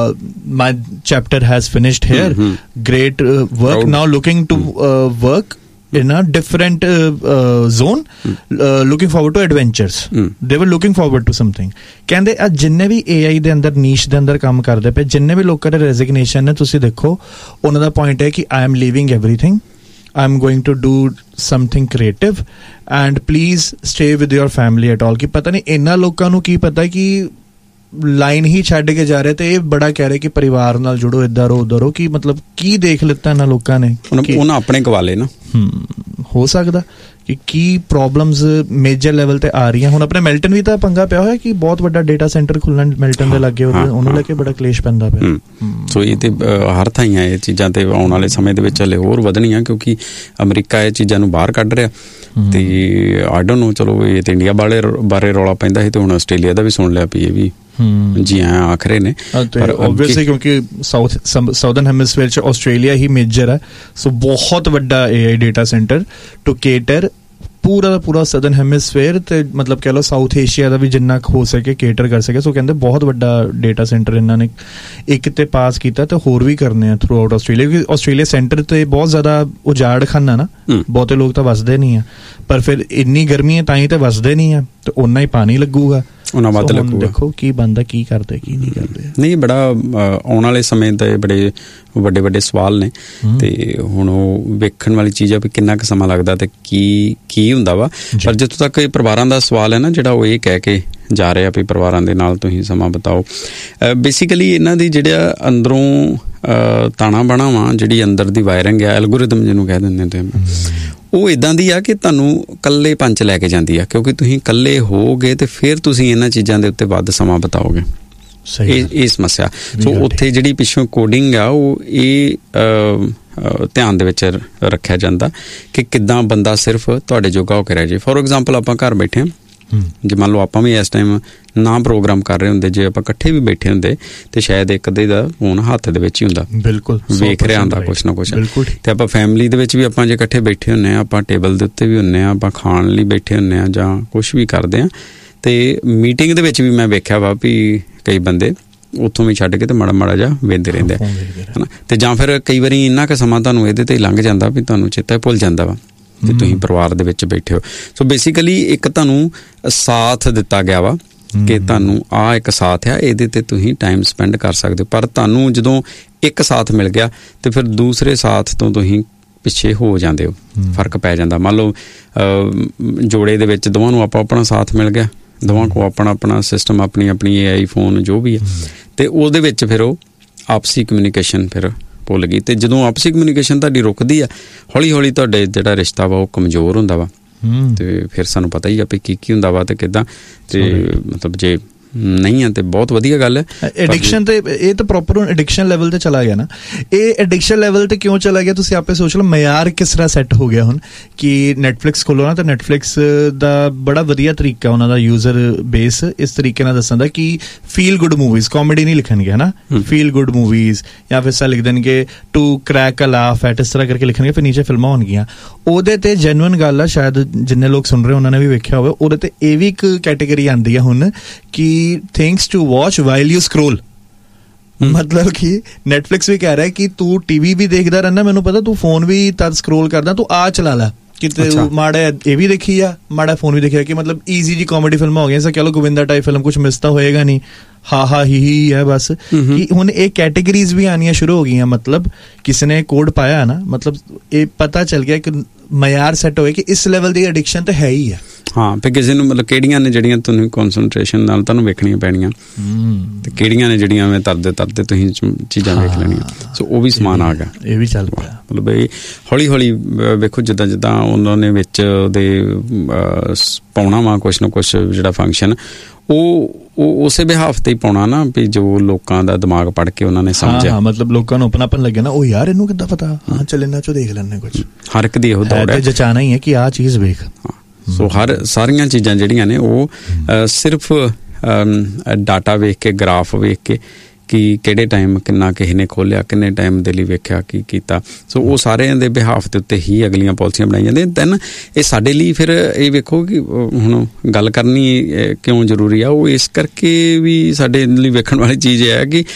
my chapter has finished here, great work, now looking to work in a different zone, looking forward to adventures. They were looking forward to something. ਕਹਿੰਦੇ ਆ ਜਿੰਨੇ ਵੀ AI ਦੇ ਅੰਦਰ Nietzsche ਦੇ ਅੰਦਰ ਕੰਮ ਕਰਦੇ ਪਏ, ਜਿੰਨੇ ਵੀ ਲੋਕਾਂ ਦੇ ਰੈਜ਼ਿਗਨੇਸ਼ਨ ਨੇ, ਤੁਸੀਂ ਦੇਖੋ ਉਹਨਾਂ ਦਾ ਪੁਆਇੰਟ ਹੈ ਕਿ I am leaving everything, I am going to do something creative and please stay with your family at all. ਕਿ ਪਤਾ ਨਹੀਂ ਇਹਨਾਂ ਲੋਕਾਂ ਨੂੰ ਕੀ ਪਤਾ ਕਿ ਲਾਈਨ ਹੀ ਛੱਡ ਕੇ ਜਾ ਰਹੇ ਤੇ ਇਹ ਬੜਾ ਕਹਿ ਰਹੇ ਕਿ ਪਰਿਵਾਰ ਨਾਲ ਜੁੜੋ, ਇੱਧਰ ਹੋ ਉੱਧਰ ਹੋ, ਕਿ ਮਤਲਬ ਕੀ ਦੇਖ ਲਿੱਤਾ ਇਹਨਾਂ ਲੋਕਾਂ ਨੇ ਉਹਨਾਂ ਆਪਣੇ ਕਵਾਲੇ ਨਾ। ਹੋ ਸਕਦਾ ਕਿ ਕੀ ਪ੍ਰੋਬਲਮਸ ਮੇਜਰ ਲੈਵਲ ਤੇ ਆ ਰਹੀਆਂ। ਹੁਣ ਆਪਣੇ ਮੈਲਟਨ ਵੀ ਤਾਂ ਪੰਗਾ ਪਿਆ ਹੋਇਆ ਕਿ ਬਹੁਤ ਵੱਡਾ ਡੇਟਾ ਸੈਂਟਰ ਖੁੱਲਣ ਮੈਲਟਨ ਦੇ ਲਾਗੇ, ਉਹਨੂੰ ਲੈ ਕੇ ਬੜਾ ਕਲੇਸ਼ ਪੈਂਦਾ ਪਿਆ। ਸੋ ਇਹ ਤੇ ਹਰ ਥਾਂ ਹੀ ਆ ਇਹ ਚੀਜ਼ਾਂ, ਤੇ ਆਉਣ ਵਾਲੇ ਸਮੇਂ ਦੇ ਵਿੱਚ ਹਲੇ ਹੋਰ ਵਧਣੀਆਂ ਕਿਉਂਕਿ ਅਮਰੀਕਾ ਇਹ ਚੀਜ਼ਾਂ ਨੂੰ ਬਾਹਰ ਕੱਢ ਰਿਹਾ। ਤੇ ਆਈ ਡੋਂਟ ਨੋ, ਚਲੋ ਇਹ ਤੇ ਇੰਡੀਆ ਬਾਰੇ ਰੌਲਾ ਪੈਂਦਾ ਸੀ ਤੇ ਹੁਣ ਆਸਟ੍ਰੇਲੀਆ ਦਾ ਵੀ ਸੁਣ ਲਿਆ ਵੀ ਇਹ ਵੀ ਜੀ ਆਖਰੇ ਨੇ। ਪਰ ਓਬਵੀਅਸਲੀ ਕਿਉਂਕਿ ਸਾਊਥਰਨ ਹੈਮਿਸਫੇਅਰ ਚ ਆਸਟ੍ਰੇਲੀਆ ਹੀ ਮੇਜਰ ਹੈ, ਸੋ ਬਹੁਤ ਵੱਡਾ AI data centre to cater ਪੂਰਾ ਦਾ ਪੂਰਾ ਸਦਰਨ ਹੈਮਿਸਫੇਅਰ ਤੇ ਮਤਲਬ ਕਹਿ ਲਓ ਸਾਊਥ ਏਸ਼ੀਆ ਦਾ ਵੀ ਜਿੰਨਾ ਹੋ ਸਕੇ ਕੇਟਰ ਕਰ ਸਕੇ। ਸੋ ਕਹਿੰਦੇ ਬਹੁਤ ਵੱਡਾ ਡੇਟਾ ਸੈਂਟਰ ਇਹਨਾਂ ਨੇ ਇੱਕ ਤੇ ਪਾਸ ਕੀਤਾ ਤੇ ਹੋਰ ਵੀ ਕਰਨੇ ਆ ਥਰੂ ਆਊਟ ਆਸਟ੍ਰੇਲੀਆ, ਕਿਉਂਕਿ ਆਸਟ੍ਰੇਲੀਆ ਸੈਂਟਰ ਤੇ ਬਹੁਤ ਜ਼ਿਆਦਾ ਉਜਾੜ ਖਾਨਾ ਨਾ, ਬਹੁਤੇ ਲੋਕ ਤਾਂ ਵਸਦੇ ਨਹੀਂ ਆ, ਪਰ ਫਿਰ ਇੰਨੀ ਗਰਮੀ ਹੈ ਤਾਂ ਹੀ ਤਾਂ ਵਸਦੇ ਨਹੀਂ ਆ, ਤੇ ਓਨਾ ਹੀ ਪਾਣੀ ਲੱਗੂਗਾ, ਉਹਨਾਂ ਵੱਧ ਲੱਗੂਗਾ। ਦੇਖੋ ਕੀ ਬਣਦਾ, ਕੀ ਕਰਦੇ ਕੀ ਨਹੀਂ ਕਰਦੇ। ਨਹੀਂ, ਬੜਾ ਆਉਣ ਵਾਲੇ ਸਮੇਂ ਤੇ ਬੜੇ ਵੱਡੇ ਵੱਡੇ ਸਵਾਲ ਨੇ ਤੇ ਹੁਣ ਉਹ ਵੇਖਣ ਵਾਲੀ ਚੀਜ਼ ਆ ਵੀ ਕਿੰਨਾ ਕੁ ਸਮਾਂ ਲੱਗਦਾ ਤੇ ਕੀ ਹੁੰਦਾ ਵਾ। ਪਰ ਜਿੱਥੋਂ ਤੱਕ ਇਹ ਪਰਿਵਾਰਾਂ ਦਾ ਸਵਾਲ ਹੈ ਨਾ, ਜਿਹੜਾ ਉਹ ਇਹ ਕਹਿ ਕੇ ਜਾ ਰਹੇ ਆ ਵੀ ਪਰਿਵਾਰਾਂ ਦੇ ਨਾਲ ਤੁਸੀਂ ਸਮਾਂ ਬਿਤਾਓ। ਬੇਸਿਕਲੀ ਇਹਨਾਂ ਦੀ ਜਿਹੜਾ ਅੰਦਰੋਂ ਤਾਣਾ ਬਾਣਾ ਵਾ, ਜਿਹੜੀ ਅੰਦਰ ਦੀ ਵਾਇਰਿੰਗ ਆ, ਐਲਗੋਰਿਦਮ ਜਿਹਨੂੰ ਕਹਿ ਦਿੰਦੇ ਤੇ, ਉਹ ਇੱਦਾਂ ਦੀ ਆ ਕਿ ਤੁਹਾਨੂੰ ਇਕੱਲੇ ਪੰਚ ਲੈ ਕੇ ਜਾਂਦੀ ਆ, ਕਿਉਂਕਿ ਤੁਸੀਂ ਇਕੱਲੇ ਹੋਗੇ ਤੇ ਫਿਰ ਤੁਸੀਂ ਇਹਨਾਂ ਚੀਜ਼ਾਂ ਦੇ ਉੱਤੇ ਵੱਧ ਸਮਾਂ ਬਿਤਾਓਗੇ। ਇਹ ਸਮੱਸਿਆ। ਸੋ ਉੱਥੇ ਜਿਹੜੀ ਪਿੱਛੋਂ ਕੋਡਿੰਗ ਆ ਉਹ ਇਹ ਧਿਆਨ ਦੇ ਵਿੱਚ ਰੱਖਿਆ ਜਾਂਦਾ ਕਿ ਕਿੱਦਾਂ ਬੰਦਾ ਸਿਰਫ ਤੁਹਾਡੇ ਜੋਗਾ ਹੋ ਕੇ ਰਹਿ ਜੇ। ਫੋਰ ਐਗਜ਼ਾਮਪਲ ਆਪਾਂ ਘਰ ਬੈਠੇ ਹਾਂ, ਜੇ ਮੰਨ ਲਓ ਆਪਾਂ ਵੀ ਇਸ ਟਾਈਮ ਨਾ ਪ੍ਰੋਗਰਾਮ ਕਰ ਰਹੇ ਹੁੰਦੇ, ਜੇ ਆਪਾਂ ਇਕੱਠੇ ਵੀ ਬੈਠੇ ਹੁੰਦੇ ਤੇ ਸ਼ਾਇਦ ਇੱਕ ਅੱਧੇ ਦਾ ਫੋਨ ਹੱਥ ਦੇ ਵਿੱਚ ਹੀ ਹੁੰਦਾ, ਬਿਲਕੁਲ ਵੇਖ ਰਿਹਾ ਹੁੰਦਾ ਕੁਛ ਨਾ ਕੁਛ। ਤੇ ਆਪਾਂ ਫੈਮਿਲੀ ਦੇ ਵਿੱਚ ਵੀ ਆਪਾਂ ਜੇ ਇਕੱਠੇ ਬੈਠੇ ਹੁੰਦੇ ਹਾਂ, ਆਪਾਂ ਟੇਬਲ ਦੇ ਉੱਤੇ ਵੀ ਹੁੰਦੇ ਹਾਂ, ਆਪਾਂ ਖਾਣ ਲਈ ਬੈਠੇ ਹੁੰਦੇ ਹਾਂ ਜਾਂ ਕੁਛ ਵੀ ਕਰਦੇ ਹਾਂ, ਤੇ ਮੀਟਿੰਗ ਦੇ ਵਿੱਚ ਵੀ ਮੈਂ ਵੇਖਿਆ ਵਾ ਵੀ ਕਈ ਬੰਦੇ ਉੱਥੋਂ ਵੀ ਛੱਡ ਕੇ ਤੇ ਮਾੜਾ ਜਿਹਾ ਵੇਖਦੇ ਰਹਿੰਦੇ ਹੈ ਨਾ। ਤੇ ਜਾਂ ਫਿਰ ਕਈ ਵਾਰੀ ਇੰਨਾ ਕੁ ਸਮਾਂ ਤੁਹਾਨੂੰ ਇਹਦੇ ਤੇ ਲੰਘ ਜਾਂਦਾ ਵੀ ਤੁਹਾਨੂੰ ਚੇਤਾ ਭੁੱਲ ਜਾਂਦਾ ਵਾ ਕਿ ਤੁਸੀਂ ਪਰਿਵਾਰ ਦੇ ਵਿੱਚ ਬੈਠੇ ਹੋ। ਸੋ ਬੇਸਿਕਲੀ ਇੱਕ ਤੁਹਾਨੂੰ ਸਾਥ ਦਿੱਤਾ ਗਿਆ ਵਾ ਕਿ ਤੁਹਾਨੂੰ ਆਹ ਇੱਕ ਸਾਥ ਆ, ਇਹਦੇ ਤੇ ਤੁਸੀਂ ਟਾਈਮ ਸਪੈਂਡ ਕਰ ਸਕਦੇ ਹੋ। ਪਰ ਤੁਹਾਨੂੰ ਜਦੋਂ ਇੱਕ ਸਾਥ ਮਿਲ ਗਿਆ ਤੇ ਫਿਰ ਦੂਸਰੇ ਸਾਥ ਤੋਂ ਤੁਸੀਂ ਪਿੱਛੇ ਹੋ ਜਾਂਦੇ ਹੋ, ਫਰਕ ਪੈ ਜਾਂਦਾ। ਮੰਨ ਲਓ ਜੋੜੇ ਦੇ ਵਿੱਚ ਦੋਵਾਂ ਨੂੰ ਆਪਣਾ ਸਾਥ ਮਿਲ ਗਿਆ, ਦੋਵਾਂ ਕੋਲ ਆਪਣਾ ਸਿਸਟਮ, ਆਪਣੀ AI ਫੋਨ ਜੋ ਵੀ ਹੈ, ਤੇ ਉਹਦੇ ਵਿੱਚ ਫਿਰ ਉਹ ਆਪਸੀ ਕਮਿਊਨੀਕੇਸ਼ਨ ਫਿਰ ਭੁੱਲ ਗਈ। ਤੇ ਜਦੋਂ ਆਪਸੀ ਕਮਿਊਨੀਕੇਸ਼ਨ ਤੁਹਾਡੀ ਰੁਕਦੀ ਆ, ਹੌਲੀ ਹੌਲੀ ਤੁਹਾਡੇ ਜਿਹੜਾ ਰਿਸ਼ਤਾ ਵਾ ਉਹ ਕਮਜ਼ੋਰ ਹੁੰਦਾ ਵਾ। ਤੇ ਫਿਰ ਸਾਨੂੰ ਪਤਾ ਹੀ ਆ ਵੀ ਕੀ ਹੁੰਦਾ ਵਾ ਤੇ ਕਿੱਦਾਂ। ਤੇ ਮਤਲਬ ਜੇ ਨਹੀਂ ਆ ਤੇ ਬਹੁਤ ਵਧੀਆ ਗੱਲ ਹੈ। ਐਡਿਕਸ਼ਨ ਤੇ ਇਹ ਤਾਂ ਪ੍ਰੋਪਰ ਹੁਣ ਐਡਿਕਸ਼ਨ ਲੈਵਲ ਤੇ ਚਲਾ ਗਿਆ ਨਾ। ਇਹ ਐਡਿਕਸ਼ਨ ਲੈਵਲ ਤੇ ਕਿਉਂ ਚਲਾ ਗਿਆ ਤੁਸੀਂ ਆਪੇ ਸੋਚ ਲਓ। ਮਿਆਰ ਕਿਸ ਤਰ੍ਹਾਂ ਸੈੱਟ ਹੋ ਗਿਆ ਹੁਣ ਕਿ ਨੈਟਫਲਿਕਸ ਖੋਲੋ ਨਾ ਤਾਂ ਨੈਟਫਲਿਕਸ ਦਾ ਬੜਾ ਵਧੀਆ ਤਰੀਕਾ ਉਹਨਾਂ ਦਾ ਯੂਜ਼ਰ ਬੇਸ ਇਸ ਤਰੀਕੇ ਨਾਲ ਦੱਸਣ ਦਾ ਕਿ ਫੀਲ ਗੁੱਡ ਮੂਵੀਜ਼, ਕਾਮੇਡੀ ਨਹੀਂ ਲਿਖਣਗੇ ਹੈ ਨਾ, ਫੀਲ ਗੁੱਡ ਮੂਵੀਜ਼ ਜਾਂ ਫਿਰ ਸਾ ਲਿਖ ਦੇਣਗੇ to crack a laugh at, ਇਸ ਤਰ੍ਹਾਂ ਕਰਕੇ ਲਿਖਣਗੇ, ਫਿਰ ਨੀਚੇ ਫਿਲਮਾਂ ਹੋਣਗੀਆਂ। ਉਹਦੇ ਤੇ ਜੈਨੂਅਨ ਗੱਲ ਆ, ਸ਼ਾਇਦ ਜਿੰਨੇ ਲੋਕ ਸੁਣ ਰਹੇ ਉਹਨਾਂ ਨੇ ਵੀ ਵੇਖਿਆ ਹੋਵੇ, ਉਹਦੇ ਤੇ ਇਹ ਵੀ ਇੱਕ ਕੈਟੇਗਰੀ ਆਉਂਦੀ ਆ ਹੁਣ ਕਿ things to watch while you scroll। ਮਤਲਬ ਕਿ ਨੈਟਫਲਿਕਸ ਵੀ ਕਹਿ ਰਿਹਾ ਕਿ ਤੂੰ TV ਵੀ ਦੇਖਦਾ ਰਹਿੰਦਾ, ਮੈਨੂੰ ਪਤਾ ਤੂੰ ਫੋਨ ਵੀ ਤਦ ਸਕਰੋਲ ਕਰਦਾ, ਤੂੰ ਆ ਚਲਾ ਲੈ ਕਿਤੇ ਮਾੜਾ ਇਹ ਵੀ ਦੇਖੀ ਆ, ਮਾੜਾ ਫੋਨ ਵੀ ਦੇਖਿਆ। ਕਿ ਮਤਲਬ ਈਜ਼ੀ ਜੀ ਕਾਮੇਡੀ ਫਿਲਮਾਂ ਹੋ ਗਈਆਂ, ਸਾ ਕਹਿ ਲਓ ਗੋਵਿੰਦਾ ਟਾਈਪ ਫਿਲਮ, ਕੁਛ ਮਿਸ ਤਾਂ ਹੋਏਗਾ ਨਹੀਂ, ਹਾ ਹੀ ਹੈ ਬਸ। ਕਿ ਹੁਣ ਇਹ ਕੈਟੇਗਰੀਜ਼ ਵੀ ਆਉਣੀਆਂ ਸ਼ੁਰੂ ਹੋ ਗਈਆਂ। ਮਤਲਬ ਕਿਸੇ ਨੇ ਕੋਡ ਪਾਇਆ ਨਾ, ਮਤਲਬ ਇਹ ਪਤਾ ਚੱਲ ਗਿਆ ਕਿ ਮਿਆਰ ਸੈੱਟ ਹੋਏ ਕਿ ਇਸ ਲੈਵਲ ਦੀ ਐਡਿਕਸ਼ਨ ਤਾਂ ਹੈ ਹੀ ਆ। ਹਾਂ, ਫਿਰ ਕਿਸੇ ਨੂੰ ਮਤਲਬ ਕਿਹੜੀਆਂ ਨੇ ਜਿਹੜੀਆਂ ਤੁਹਾਨੂੰ ਕੌਨਸਨਟ੍ਰੇਸ਼ਨ ਨਾਲ ਤੁਹਾਨੂੰ ਵੇਖਣੀਆਂ ਪੈਣੀਆਂ ਤੇ ਕਿਹੜੀਆਂ ਨੇ ਜਿਹੜੀਆਂ ਮੈਂ ਤਰਦੇ ਤੁਸੀਂ ਚੀਜ਼ਾਂ ਵੇਖ ਲੈਣੀਆਂ। ਸੋ ਉਹ ਵੀ ਸਮਾਨ ਆ ਗਿਆ, ਇਹ ਵੀ ਚੱਲ ਪਿਆ। ਮਤਲਬ ਇਹ ਹੌਲੀ ਹੌਲੀ ਵੇਖੋ ਜਿੱਦਾਂ ਉਹਨਾਂ ਨੇ ਵਿੱਚ ਉਹਦੇ ਪਾਉਣਾ ਵਾ ਕੁਛ ਨਾ ਕੁਛ ਜਿਹੜਾ ਫੰਕਸ਼ਨ, ਉਹ ਉਸੇ ਬਿਹਾਫ ਤੇ ਹੀ ਪਾਉਣਾ ਨਾ ਵੀ ਜੋ ਲੋਕਾਂ ਦਾ ਦਿਮਾਗ ਪੜ੍ਹ ਕੇ ਉਹਨਾਂ ਨੇ ਸਮਝਿਆ। ਹਾਂ, ਮਤਲਬ ਲੋਕਾਂ ਨੂੰ ਆਪਣਾਪਨ ਲੱਗਿਆ ਨਾ, ਉਹ ਯਾਰ ਇਹਨੂੰ ਕਿੱਦਾਂ ਪਤਾ, ਹਾਂ ਚੱਲ ਇਹਨਾਂ ਚੋਂ ਦੇਖ ਲੈਣੇ ਕੁਛ। ਹਰ ਇੱਕ ਦੀ ਇਹੋ ਦੌੜ ਹੈ, ਜਚਾਣਾ ਹੀ ਹੈ ਕਿ ਆਹ ਚੀਜ਼ ਵੇਖ। ਸੋ ਸਾਰੀਆਂ ਚੀਜ਼ਾਂ ਜਿਹੜੀਆਂ ਨੇ ਉਹ ਸਿਰਫ ਡਾਟਾ ਵੇਖ ਕੇ, ਗ੍ਰਾਫ ਵੇਖ ਕੇ ਕਿ ਕਿਹੜੇ ਟਾਈਮ ਕਿੰਨਾ ਕਿਸੇ ਨੇ ਖੋਲ੍ਹਿਆ, ਕਿੰਨੇ ਟਾਈਮ ਦੇ ਲਈ ਵੇਖਿਆ, ਕੀ ਕੀਤਾ। ਸੋ ਉਹ ਸਾਰਿਆਂ ਦੇ ਬਿਹਾਫ ਦੇ ਉੱਤੇ ਹੀ ਅਗਲੀਆਂ ਪਾਲਿਸੀਆਂ ਬਣਾਈਆਂ ਜਾਂਦੀਆਂ। ਦੈਨ ਇਹ ਸਾਡੇ ਲਈ ਫਿਰ ਇਹ ਵੇਖੋ ਕਿ ਹੁਣ ਗੱਲ ਕਰਨੀ ਕਿਉਂ ਜ਼ਰੂਰੀ ਆ, ਉਹ ਇਸ ਕਰਕੇ ਵੀ ਸਾਡੇ ਲਈ ਵੇਖਣ ਵਾਲੀ ਚੀਜ਼ ਇਹ ਹੈ ਕਿ